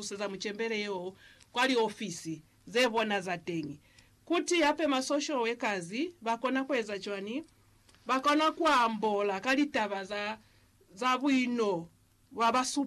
zose za muchembereyo kwali ofisi zevona zatengi kuti ape ma social workers bakona kweza chwani bakona kuambola kalitaba za bwino waba